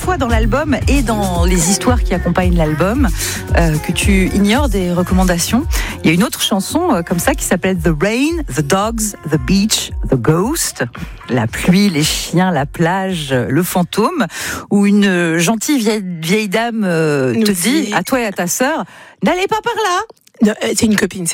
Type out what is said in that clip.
fois dans l'album et dans les histoires qui accompagnent l'album que tu ignores des recommandations. Il y a une autre chanson comme ça qui s'appelle The Rain, The Dogs, The Beach, The Ghost. La pluie, les chiens, la plage, le fantôme, où une gentille vieille dame te dit, à toi et à ta sœur, n'allez pas par là. Non, c'est une copine.